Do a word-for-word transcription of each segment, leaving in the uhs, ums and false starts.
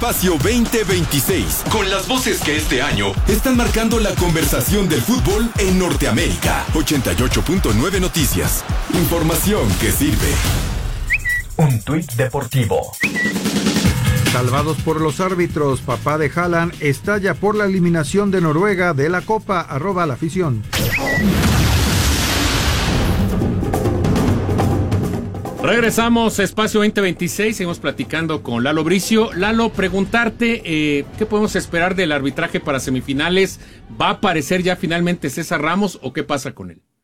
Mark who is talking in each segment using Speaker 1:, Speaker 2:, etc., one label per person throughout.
Speaker 1: Espacio veinte veintiséis, con las voces que este año están marcando la conversación del fútbol en Norteamérica. ochenta y ocho punto nueve Noticias. Información que sirve.
Speaker 2: Un tuit deportivo.
Speaker 3: Salvados por los árbitros, papá de Haaland estalla por la eliminación de Noruega de la Copa, arroba la afición.
Speaker 4: Regresamos a Espacio veinte veintiséis, seguimos platicando con Lalo Bricio. Lalo, preguntarte, eh, ¿qué podemos esperar del arbitraje para semifinales? ¿Va a aparecer ya finalmente César Ramos o qué pasa con él?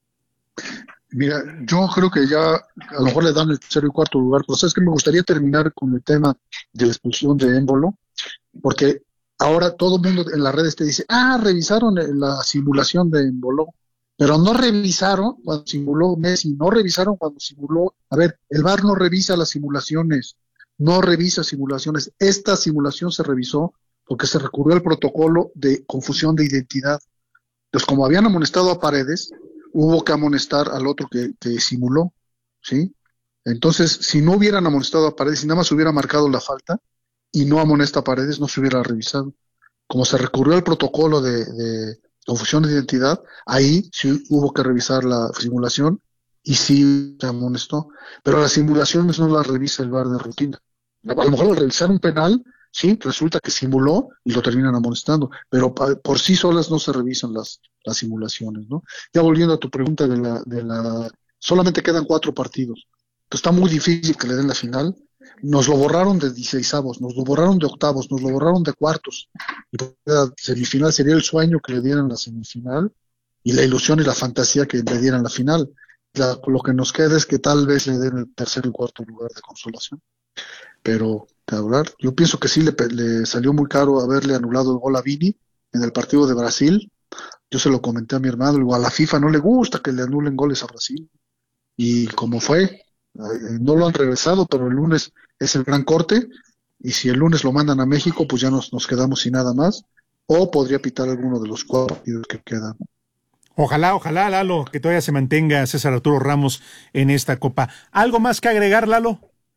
Speaker 5: Mira, yo creo que ya a lo mejor le dan el tercero y cuarto lugar, pero sabes que me gustaría terminar con el tema de la expulsión de Embolo, porque ahora todo el mundo en las redes te dice, ah, revisaron la simulación de Embolo, pero no revisaron cuando simuló Messi, no revisaron cuando simuló, a ver, el V A R no revisa las simulaciones, no revisa simulaciones, esta simulación se revisó porque se recurrió al protocolo de confusión de identidad. Entonces, como habían amonestado a Paredes, hubo que amonestar al otro que, que simuló, ¿sí? Entonces, si no hubieran amonestado a Paredes, si nada más hubiera marcado la falta y no amonesta a Paredes, no se hubiera revisado. Como se recurrió al protocolo de, de confusión de identidad, ahí sí hubo que revisar la simulación y sí se amonestó. Pero las simulaciones no las revisa el V A R de rutina. A lo mejor al revisar un penal, sí, resulta que simuló y lo terminan amonestando, pero pa, por sí solas no se revisan las, las simulaciones, ¿no? Ya volviendo a tu pregunta de la, de la, solamente quedan cuatro partidos. Entonces está muy difícil que le den la final. Nos lo borraron de dieciseisavos, nos lo borraron de octavos, nos lo borraron de cuartos. Y la semifinal sería el sueño que le dieran la semifinal y la ilusión y la fantasía que le dieran la final. La, lo que nos queda es que tal vez le den el tercer y cuarto lugar de consolación. Pero, de hablar, yo pienso que sí le, le salió muy caro haberle anulado el gol a Vini en el partido de Brasil. Yo se lo comenté a mi hermano, digo, a la FIFA no le gusta que le anulen goles a Brasil. Y como fue, no lo han regresado, pero el lunes es el gran corte, y si el lunes lo mandan a México, pues ya nos, nos quedamos sin nada más, o podría pitar alguno de los cuatro partidos que quedan.
Speaker 6: Ojalá, ojalá, Lalo, que todavía se mantenga César Arturo Ramos en esta Copa. ¿Algo más que agregar, Lalo?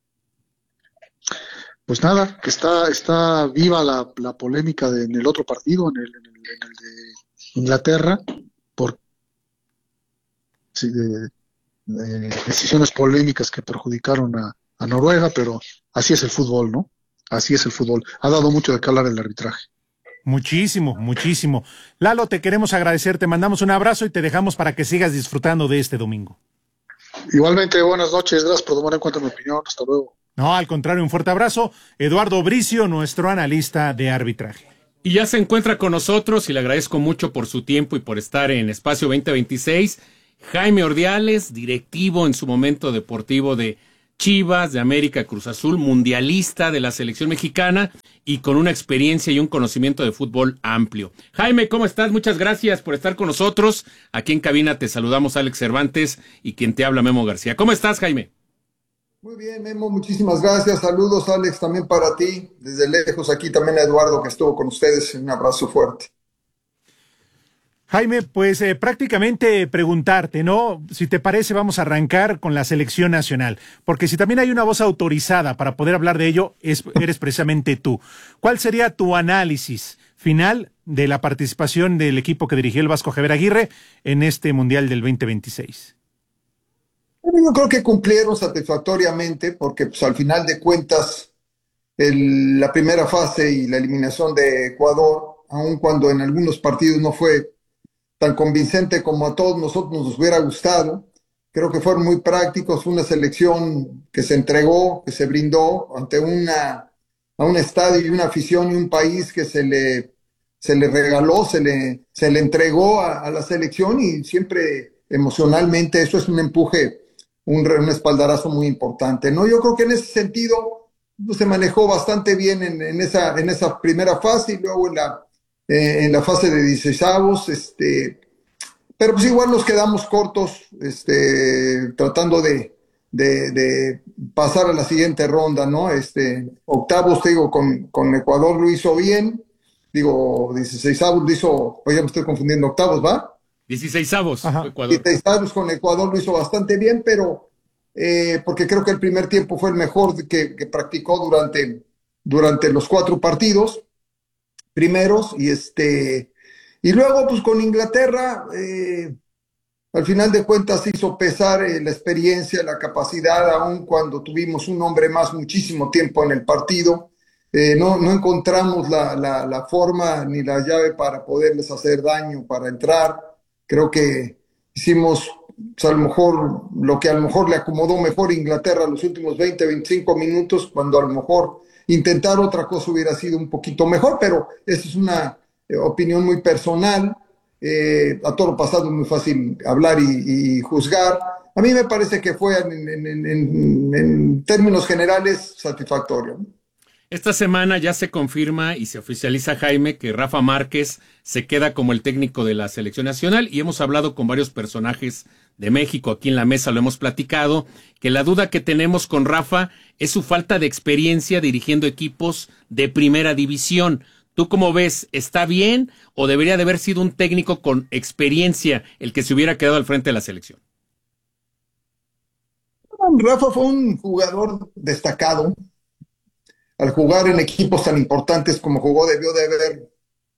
Speaker 5: Pues nada, que está está viva la, la polémica de, en el otro partido, en el, en el, en el de Inglaterra, por sí, de, de decisiones polémicas que perjudicaron a, a Noruega, pero así es el fútbol, ¿no? Así es el fútbol. Ha dado mucho de qué hablar el arbitraje.
Speaker 6: Muchísimo, muchísimo. Lalo, te queremos agradecer, te mandamos un abrazo y te dejamos para que sigas disfrutando de este domingo.
Speaker 5: Igualmente, buenas noches, gracias por tomar en cuenta mi opinión, hasta luego.
Speaker 6: No, al contrario, un fuerte abrazo. Eduardo Bricio, nuestro analista de arbitraje.
Speaker 4: Y ya se encuentra con nosotros y le agradezco mucho por su tiempo y por estar en Espacio veinte veintiséis. Jaime Ordiales, directivo en su momento deportivo de Chivas, de América, Cruz Azul, mundialista de la selección mexicana y con una experiencia y un conocimiento de fútbol amplio. Jaime, ¿cómo estás? Muchas gracias por estar con nosotros. Aquí en cabina te saludamos Alex Cervantes y quien te habla Memo García. ¿Cómo estás, Jaime?
Speaker 7: Muy bien, Memo, muchísimas gracias. Saludos, Alex, también para ti. Desde lejos, aquí también a Eduardo, que estuvo con ustedes. Un abrazo fuerte.
Speaker 6: Jaime, pues eh, prácticamente preguntarte, ¿no? Si te parece, vamos a arrancar con la selección nacional, porque si también hay una voz autorizada para poder hablar de ello, es, eres precisamente tú. ¿Cuál sería tu análisis final de la participación del equipo que dirigió el Vasco Javier Aguirre en este Mundial del veinte veintiséis?
Speaker 7: Yo creo que cumplieron satisfactoriamente, porque pues, al final de cuentas, el, la primera fase y la eliminación de Ecuador, aun cuando en algunos partidos no fue tan convincente como a todos nosotros nos hubiera gustado, creo que fueron muy prácticos. Fue una selección que se entregó, que se brindó ante una, a un estadio y una afición y un país que se le, se le regaló, se le, se le entregó a, a la selección, y siempre emocionalmente eso es un empuje, un, un espaldarazo muy importante, ¿no? Yo creo que en ese sentido pues, se manejó bastante bien en, en, esa, en esa primera fase, y luego en la Eh, en la fase de dieciseisavos, este, pero pues igual nos quedamos cortos, este, tratando de, de, de pasar a la siguiente ronda, ¿no? Este, octavos, te digo, con, con Ecuador lo hizo bien, digo, dieciseisavos lo hizo, pues ya me estoy confundiendo, octavos, ¿va?
Speaker 4: dieciseisavos, Ecuador.
Speaker 7: dieciseisavos con Ecuador lo hizo bastante bien, pero, eh, porque creo que el primer tiempo fue el mejor que, que practicó durante durante los cuatro partidos primeros, y este y luego pues con Inglaterra eh, al final de cuentas hizo pesar eh, la experiencia, la capacidad, aun cuando tuvimos un hombre más muchísimo tiempo en el partido. Eh, no, no encontramos la, la, la forma ni la llave para poderles hacer daño, para entrar. Creo que hicimos pues, a lo mejor lo que a lo mejor le acomodó mejor a Inglaterra los últimos veinte, veinticinco minutos, cuando a lo mejor intentar otra cosa hubiera sido un poquito mejor, pero esa es una eh, opinión muy personal. Eh, a todo lo pasado es muy fácil hablar y, y juzgar. A mí me parece que fue en, en, en, en, en términos generales satisfactorio.
Speaker 4: Esta semana ya se confirma y se oficializa, Jaime, que Rafa Márquez se queda como el técnico de la selección nacional, y hemos hablado con varios personajes de México, aquí en la mesa lo hemos platicado, que la duda que tenemos con Rafa es su falta de experiencia dirigiendo equipos de primera división. ¿Tú cómo ves? ¿Está bien o debería de haber sido un técnico con experiencia el que se hubiera quedado al frente de la selección?
Speaker 7: Rafa fue un jugador destacado. Al jugar en equipos tan importantes como jugó, debió de haber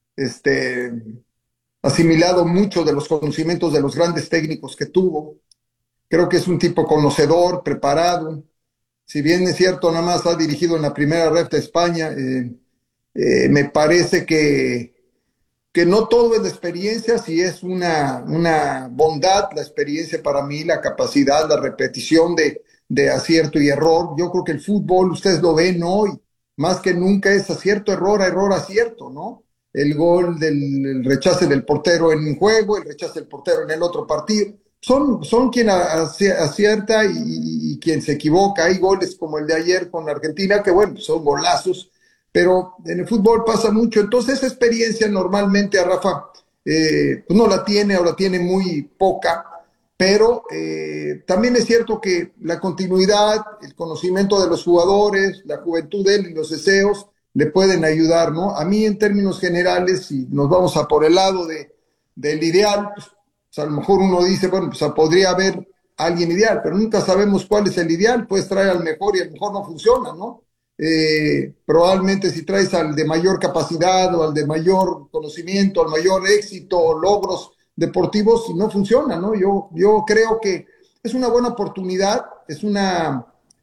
Speaker 7: este, asimilado mucho de los conocimientos de los grandes técnicos que tuvo. Creo que es un tipo conocedor, preparado. Si bien es cierto, nada más ha dirigido en la primera red de España, eh, eh, me parece que, que no todo es de experiencia, si es una, una bondad la experiencia para mí, la capacidad, la repetición de, de acierto y error. Yo creo que el fútbol, ustedes lo ven hoy, más que nunca es acierto, error, error, acierto, ¿no? El gol del el rechace del portero en un juego, el rechace del portero en el otro partido. Son, son quien acierta y, y quien se equivoca. Hay goles como el de ayer con Argentina, que bueno, son golazos, pero en el fútbol pasa mucho. Entonces esa experiencia normalmente a Rafa eh, pues no la tiene o la tiene muy poca, pero eh, también es cierto que la continuidad, el conocimiento de los jugadores, la juventud de él y los deseos le pueden ayudar, ¿no? A mí en términos generales, si nos vamos a por el lado de, del ideal, pues, pues a lo mejor uno dice, bueno, pues podría haber alguien ideal, pero nunca sabemos cuál es el ideal. Puedes traer al mejor y a lo mejor no funciona, ¿no? Eh, probablemente si traes al de mayor capacidad o al de mayor conocimiento, al mayor éxito o logros deportivos, y no funciona, ¿no? Yo, yo creo que es una buena oportunidad, es una,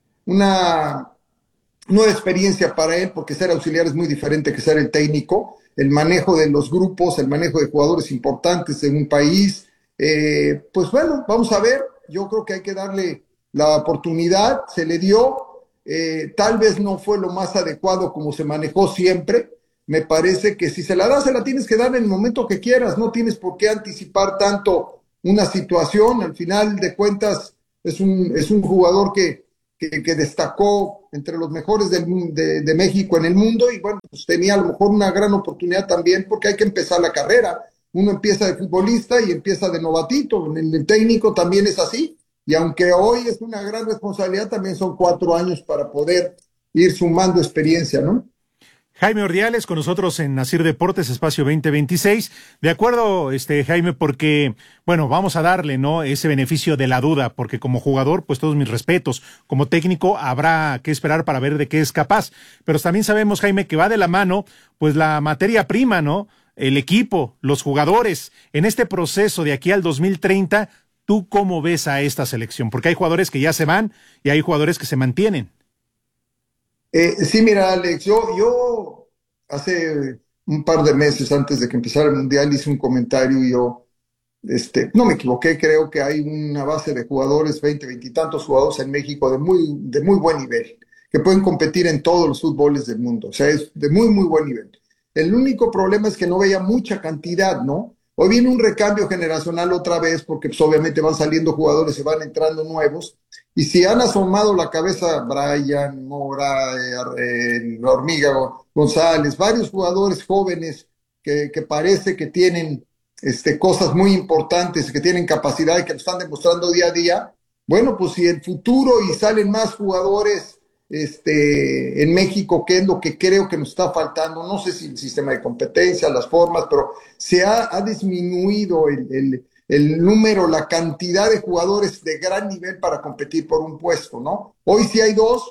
Speaker 7: una nueva experiencia para él, porque ser auxiliar es muy diferente que ser el técnico. El manejo de los grupos, el manejo de jugadores importantes en un país, eh, pues bueno, vamos a ver. Yo creo que hay que darle la oportunidad, se le dio, eh, tal vez no fue lo más adecuado como se manejó siempre. Me parece que si se la das, se la tienes que dar en el momento que quieras, no tienes por qué anticipar tanto una situación. Al final de cuentas es un, es un jugador que, que, que destacó entre los mejores del, de, de México en el mundo, y bueno, pues tenía a lo mejor una gran oportunidad también, porque hay que empezar la carrera. Uno empieza de futbolista y empieza de novatito, en el técnico también es así, y aunque hoy es una gran responsabilidad, también son cuatro años para poder ir sumando experiencia, ¿no?
Speaker 6: Jaime Ordiales con nosotros en Asir Deportes, espacio veinte veintiséis. De acuerdo, este Jaime, porque, bueno, vamos a darle, ¿no?, ese beneficio de la duda, porque como jugador, pues todos mis respetos. Como técnico, habrá que esperar para ver de qué es capaz. Pero también sabemos, Jaime, que va de la mano, pues la materia prima, ¿no? El equipo, los jugadores. En este proceso de aquí al dos mil treinta, ¿tú cómo ves a esta selección? Porque hay jugadores que ya se van y hay jugadores que se mantienen.
Speaker 7: Eh, sí, mira, Alex, yo, yo hace un par de meses antes de que empezara el Mundial hice un comentario y yo, este, no me equivoqué, creo que hay una base de jugadores, veinte, veintitantos jugadores en México de muy, de muy buen nivel, que pueden competir en todos los fútboles del mundo, o sea, es de muy, muy buen nivel. El único problema es que no veía mucha cantidad, ¿no? Hoy viene un recambio generacional otra vez, porque pues, obviamente van saliendo jugadores y van entrando nuevos. Y si han asomado la cabeza Brian, Mora, eh, eh, Hormiga González, varios jugadores jóvenes que, que parece que tienen este, cosas muy importantes, que tienen capacidad y que lo están demostrando día a día, bueno, pues si el futuro y salen más jugadores este, en México, que es lo que creo que nos está faltando, no sé si el sistema de competencia, las formas, pero se ha, ha disminuido el, el, el número, la cantidad de jugadores de gran nivel para competir por un puesto, ¿no? Hoy sí hay dos,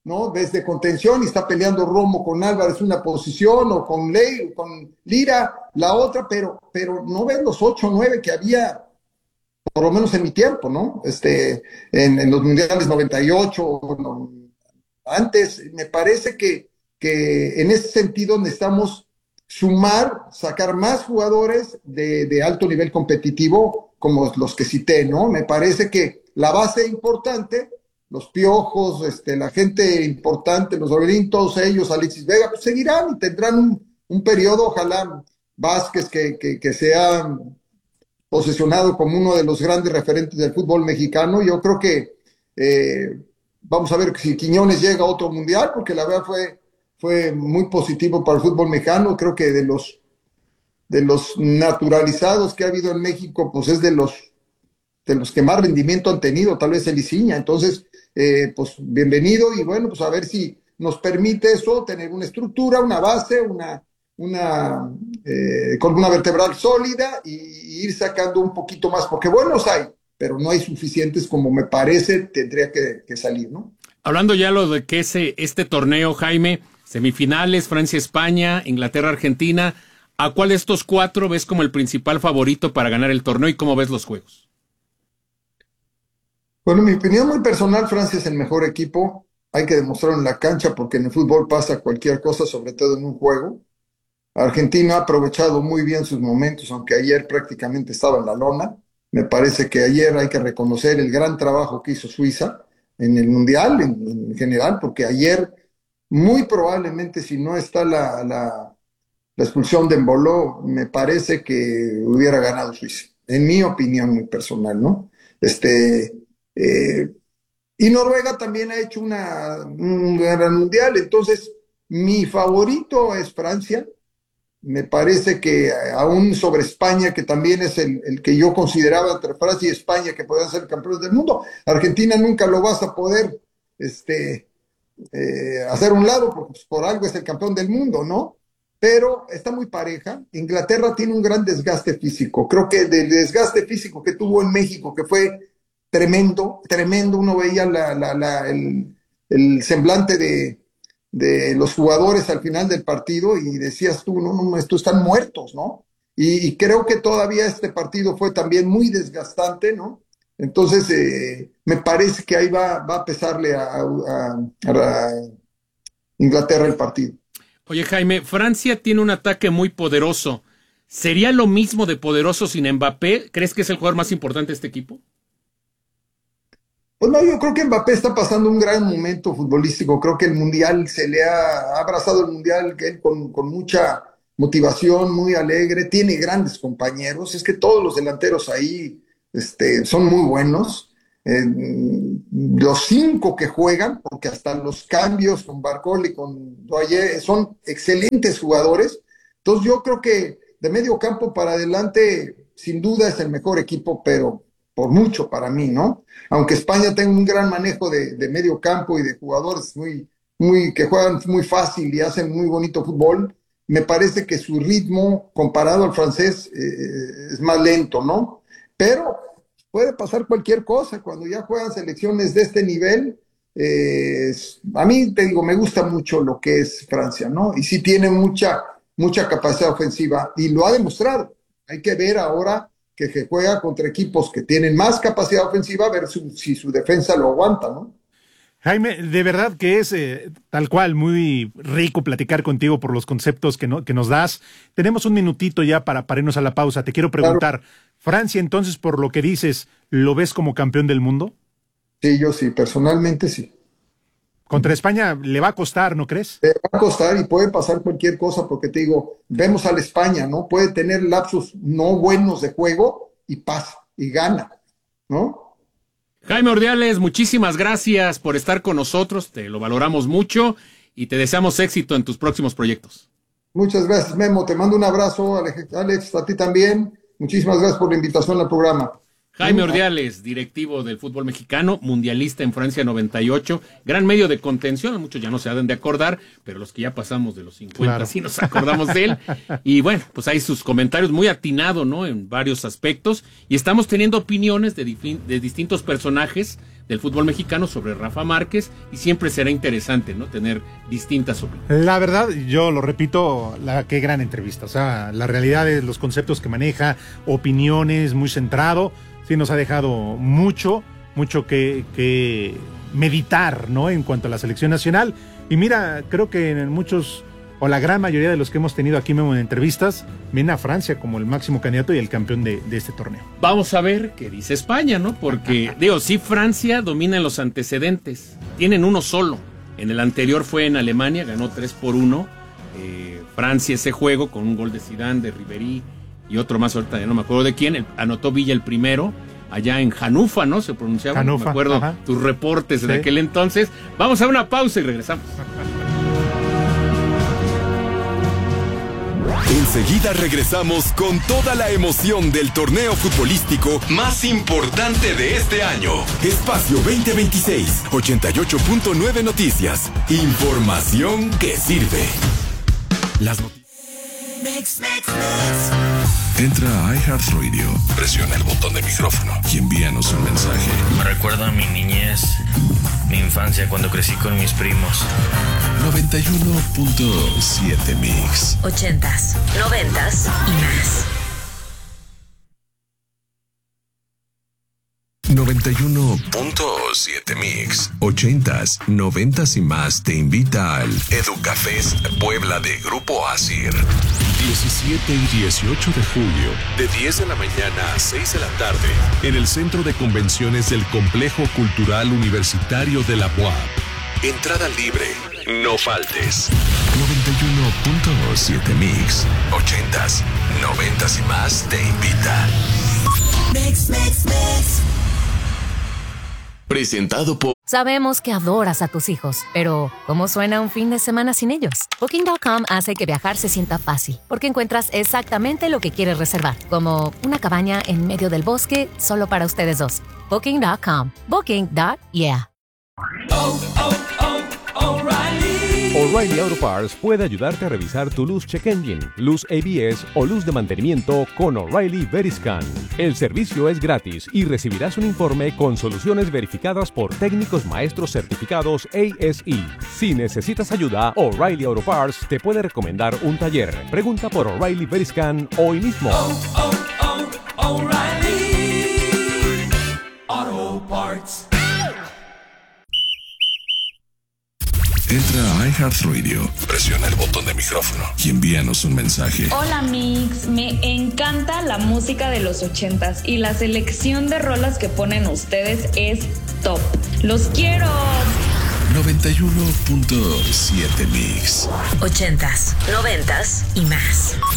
Speaker 7: ¿no? Desde contención y está peleando Romo con Álvarez una posición, o con Ley, o con Lira la otra, pero, pero no ves los ocho o nueve que había, por lo menos en mi tiempo, ¿no? Este, en, en los mundiales noventa y ocho, no, antes, me parece que, que en ese sentido necesitamos sumar, sacar más jugadores de, de alto nivel competitivo, como los que cité, ¿no? Me parece que la base importante, los Piojos, este, la gente importante, los Orbelín, todos ellos, Alexis Vega, pues seguirán y tendrán un, un periodo, ojalá Vázquez, que, que, que sea posesionado como uno de los grandes referentes del fútbol mexicano. Yo creo que eh, vamos a ver si Quiñones llega a otro mundial, porque la verdad fue, fue muy positivo para el fútbol mexicano. Creo que de los, de los naturalizados que ha habido en México, pues es de los, de los que más rendimiento han tenido, tal vez el Iciña. Entonces, eh, pues bienvenido, y bueno, pues a ver si nos permite eso, tener una estructura, una base, una, una eh, columna vertebral sólida, y, y ir sacando un poquito más, porque buenos hay, pero no hay suficientes como me parece tendría que, que salir, ¿no?
Speaker 4: Hablando ya lo de que ese, este torneo, Jaime, semifinales, Francia-España, Inglaterra-Argentina, ¿a cuál de estos cuatro ves como el principal favorito para ganar el torneo y cómo ves los juegos?
Speaker 7: Bueno, en mi opinión muy personal, Francia es el mejor equipo. Hay que demostrarlo en la cancha, porque en el fútbol pasa cualquier cosa, sobre todo en un juego. Argentina ha aprovechado muy bien sus momentos, aunque ayer prácticamente estaba en la lona. Me parece que ayer hay que reconocer el gran trabajo que hizo Suiza en el Mundial, en, en general, porque ayer muy probablemente, si no está la, la, la expulsión de Embolo, me parece que hubiera ganado Suiza, en mi opinión muy personal, ¿no? Este... Eh, y Noruega también ha hecho una, un gran mundial. Entonces mi favorito es Francia. Me parece que aún sobre España, que también es el, el que yo consideraba entre Francia y España que podían ser campeones del mundo. Argentina nunca lo vas a poder este, eh, hacer a un lado, porque pues, por algo es el campeón del mundo, ¿no? Pero está muy pareja. Inglaterra tiene un gran desgaste físico. Creo que del desgaste físico que tuvo en México, que fue tremendo, tremendo, uno veía la, la, la, el, el semblante de, de los jugadores al final del partido y decías tú, no, no, estos están muertos, ¿no? Y, y creo que todavía este partido fue también muy desgastante, ¿no? Entonces, eh, me parece que ahí va, va a pesarle a, a, a Inglaterra el partido.
Speaker 4: Oye, Jaime, Francia tiene un ataque muy poderoso. ¿Sería lo mismo de poderoso sin Mbappé? ¿Crees que es el jugador más importante de este equipo?
Speaker 7: Pues no, yo creo que Mbappé está pasando un gran momento futbolístico. Creo que el Mundial se le ha, ha abrazado el Mundial que él con, con mucha motivación, muy alegre, tiene grandes compañeros. Es que todos los delanteros ahí este, son muy buenos. Eh, los cinco que juegan, porque hasta los cambios con Barcola y con Doye son excelentes jugadores. Entonces yo creo que de medio campo para adelante, sin duda es el mejor equipo, pero por mucho para mí, ¿no? Aunque España tenga un gran manejo de, de medio campo y de jugadores muy, muy, que juegan muy fácil y hacen muy bonito fútbol, me parece que su ritmo comparado al francés eh, es más lento, ¿no? Pero puede pasar cualquier cosa cuando ya juegan selecciones de este nivel. Eh, a mí, te digo, me gusta mucho lo que es Francia, ¿no? Y sí tiene mucha, mucha capacidad ofensiva y lo ha demostrado. Hay que ver ahora que se juega contra equipos que tienen más capacidad ofensiva, a ver su, si su defensa lo aguanta, ¿no?
Speaker 6: Jaime, de verdad que es eh, tal cual muy rico platicar contigo por los conceptos que, no, que nos das. Tenemos un minutito ya para, para irnos a la pausa. Te quiero preguntar, claro. Francia, entonces, por lo que dices, ¿lo ves como campeón del mundo?
Speaker 7: Sí, yo sí, personalmente sí.
Speaker 6: Contra España le va a costar, ¿no crees?
Speaker 7: Le va a costar y puede pasar cualquier cosa, porque te digo, vemos a la España, ¿no? Puede tener lapsos no buenos de juego y pasa, y gana, ¿no?
Speaker 4: Jaime Ordiales, muchísimas gracias por estar con nosotros, te lo valoramos mucho y te deseamos éxito en tus próximos proyectos.
Speaker 7: Muchas gracias, Memo, te mando un abrazo, Alex, Alex a ti también, muchísimas gracias por la invitación al programa.
Speaker 4: Jaime Ordiales, directivo del fútbol mexicano, mundialista en Francia noventa y ocho, gran medio de contención, muchos ya no se han de acordar, pero los que ya pasamos de los cincuenta claro. Sí nos acordamos de él, y bueno, pues hay sus comentarios muy atinados, ¿no?, en varios aspectos, y estamos teniendo opiniones de, de distintos personajes del fútbol mexicano sobre Rafa Márquez, y siempre será interesante, ¿no?, tener distintas opiniones.
Speaker 6: La verdad, yo lo repito, la qué gran entrevista. O sea, la realidad de los conceptos que maneja, opiniones, muy centrado, sí nos ha dejado mucho, mucho que, que meditar, ¿no?, en cuanto a la selección nacional. Y mira, creo que en muchos, o la gran mayoría de los que hemos tenido aquí mismo en entrevistas, viene a Francia como el máximo candidato y el campeón de, de este torneo.
Speaker 4: Vamos a ver qué dice España, ¿no? Porque, digo, sí, Francia domina en los antecedentes. Tienen uno solo. En el anterior fue en Alemania, ganó tres por uno. Eh, Francia ese juego con un gol de Zidane, de Ribéry y otro más, ahorita ya no me acuerdo de quién. El, anotó Villa el primero, allá en Hannover, ¿no? Se pronunciaba.
Speaker 6: Hannover,
Speaker 4: me acuerdo
Speaker 6: ajá.
Speaker 4: Tus reportes
Speaker 6: Sí.
Speaker 4: de aquel entonces. Vamos a una pausa y regresamos.
Speaker 1: Enseguida regresamos con toda la emoción del torneo futbolístico más importante de este año. Espacio veinte veintiséis, ochenta y ocho punto nueve Noticias. Información que sirve. Las noticias.
Speaker 8: Entra a iHeartRadio, presiona el botón de micrófono y envíanos un mensaje.
Speaker 9: Me recuerda a mi niñez, mi infancia cuando crecí con mis primos.
Speaker 8: noventa y uno punto siete Mix.
Speaker 10: Ochentas, noventas y más.
Speaker 8: noventa y uno punto siete Mix. Ochentas, noventas y más te invita al Educafest Puebla de Grupo Asir. diecisiete y dieciocho de julio, de diez de la mañana a seis de la tarde, en el Centro de Convenciones del Complejo Cultural Universitario de la U A P. Entrada libre. No faltes. noventa y uno punto siete Mix. Ochentas, noventas y más te invita.
Speaker 10: Mix, mix, mix.
Speaker 8: Presentado por...
Speaker 11: Sabemos que adoras a tus hijos, pero ¿cómo suena un fin de semana sin ellos? Booking punto com hace que viajar se sienta fácil, porque encuentras exactamente lo que quieres reservar, como una cabaña en medio del bosque solo para ustedes dos. Booking punto com. Booking. Yeah.
Speaker 12: Oh, oh, oh, O'Reilly.
Speaker 13: O'Reilly Auto Parts puede ayudarte a revisar tu luz check engine, luz A B S o luz de mantenimiento con O'Reilly Veriscan. El servicio es gratis y recibirás un informe con soluciones verificadas por técnicos maestros certificados A S E. Si necesitas ayuda, O'Reilly Auto Parts te puede recomendar un taller. Pregunta por O'Reilly Veriscan hoy mismo.
Speaker 12: Oh, oh, oh, O'Reilly Auto Parts.
Speaker 8: Entra a iHeartRadio, presiona el botón de micrófono y envíanos un mensaje.
Speaker 14: Hola Mix, me encanta la música de los ochentas y la selección de rolas que ponen ustedes es top. ¡Los quiero!
Speaker 8: noventa y uno punto siete Mix.
Speaker 10: Ochentas, noventas y más.